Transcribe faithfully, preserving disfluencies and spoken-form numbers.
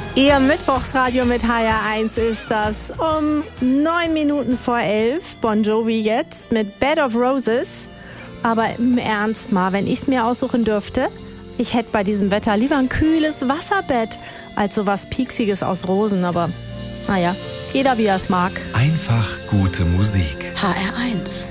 Ihr Mittwochsradio mit H R eins ist das um neun Minuten vor elf. Bon Jovi jetzt mit Bed of Roses. Aber im Ernst mal, wenn ich es mir aussuchen dürfte, ich hätte bei diesem Wetter lieber ein kühles Wasserbett als sowas Pieksiges aus Rosen. Aber naja, jeder wie er es mag. Einfach gute Musik. H R eins.